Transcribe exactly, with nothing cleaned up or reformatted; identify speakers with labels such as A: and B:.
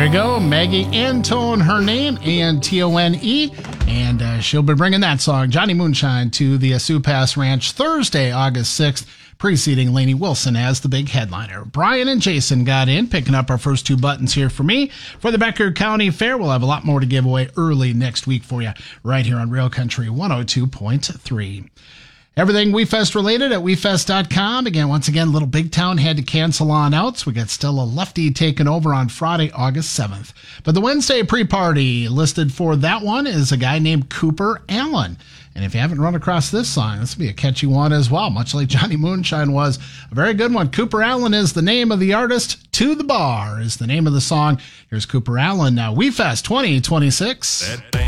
A: There you go. Maggie Antone, her name, A N T O N E. And uh, she'll be bringing that song, Johnny Moonshine, to the uh, Sioux Pass Ranch Thursday, August sixth, preceding Lainey Wilson as the big headliner. Brian and Jason got in, picking up our first two buttons here for me. For the Becker County Fair, we'll have a lot more to give away early next week for you, right here on Rail Country one oh two point three. Everything WeFest related at we fest dot com. Again, once again, Little Big Town had to cancel on out, so we got Stella Lefty taking over on Friday, August seventh. But the Wednesday pre-party listed for that one is a guy named Cooper Allen. And if you haven't run across this song, this will be a catchy one as well, much like Johnny Moonshine was. A very good one. Cooper Allen is the name of the artist. To the Bar is the name of the song. Here's Cooper Allen now. WeFest twenty twenty-six.